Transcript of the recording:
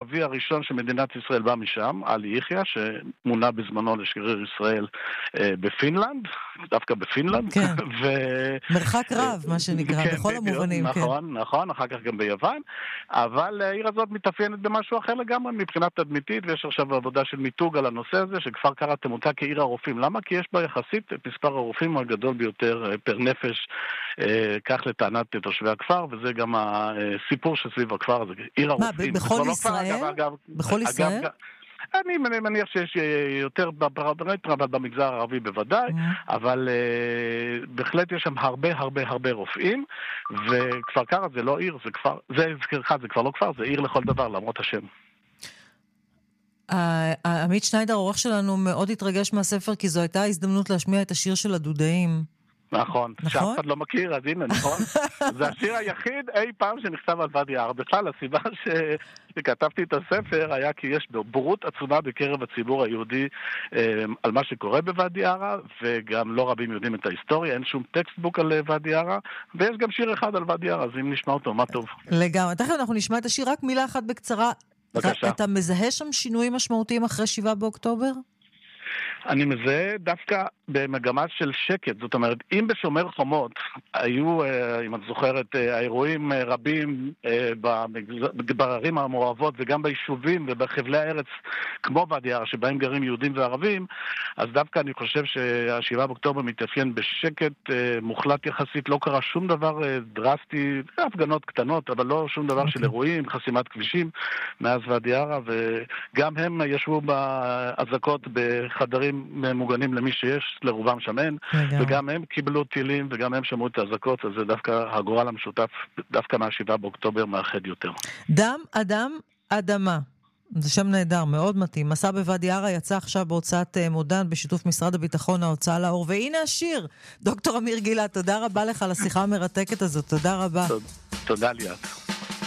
הערבי הראשון שמדינת ישראל בא משם, עלי יחיא, שמונה בזמנו לשגריר ישראל בפינלנד, דווקא בפינלנד. כן. מרחק רב, מה שנקרא, בכל המובנים. נכון, אחר כך גם ביוון, אבל העיר הזאת מתאפיינת במשהו אחר לגמרי מבחינת תדמיתית, ויש עכשיו עבודה של מיתוג על הנושא הזה, שכפר קרע תמותה כעיר הרופאים. למה? כי יש בה יחסית את מספר הרופאים הגדול ביותר פר נפש, כך לטענת תושבי הכפר, וזה גם הסיפור שסביב הכפר הזה, עיר הרופאים. מה, בכל ישראל? בכל ישראל? אני מניח שיש יותר במגזר הערבי בוודאי, אבל בהחלט יש שם הרבה רופאים, וכפר קרע זה לא עיר, זה כבר לא כפר, זה עיר לכל דבר, למרות השם. עמית שניידר, העורך שלנו, מאוד התרגש מהספר, כי זו הייתה הזדמנות להשמיע את השיר של הדודאים. נכון, שאף אחד לא מכיר, אז הנה, נכון? זה השיר היחיד אי פעם שנכתב על ואדי ערה. בכלל, הסיבה שכתבתי את הספר היה כי יש בורות עצומה בקרב הציבור היהודי על מה שקורה בוואדי ערה, וגם לא רבים יודעים את ההיסטוריה, אין שום טקסטבוק על ואדי ערה, ויש גם שיר אחד על ואדי ערה, אז אם נשמע אותו, מה טוב. לגמרי, תכף אנחנו נשמע את השיר, רק מילה אחת בקצרה. בבקשה. אתה מזהה שם שינויים משמעותיים אחרי 7 באוקטובר? אני מזהה דווקא במגמה של שקט, זאת אומרת, אם בשומר חומות היו, אם את זוכרת, האירועים רבים בערים המעורבות וגם ביישובים ובחבלי הארץ כמו ואדי ערה שבהם גרים יהודים וערבים, אז דווקא אני חושב שה7 באוקטובר מתאפיין בשקט מוחלט יחסית, לא קרה שום דבר דרסטי, הפגנות קטנות, אבל לא שום דבר של אירועים, חסימת כבישים מאז ואדי ערה, וגם הם ישבו באזעקות בחדרים מוגנים למי שיש, לרובם שמן, וגם הם קיבלו טילים, וגם הם שמעו את האזעקות, אז זה דווקא הגורל המשותף, דווקא מה7 באוקטובר מאחד יותר. דם, אדם, אדמה. זה שם נהדר, מאוד מתאים. מסע בוואדי ערה יצא עכשיו בהוצאת מודן, בשיתוף משרד הביטחון, ההוצאה לאור. והנה השיר. דוקטור אמיר גילת, תודה רבה לך על השיחה המרתקת הזאת. תודה רבה. תודה ליאת.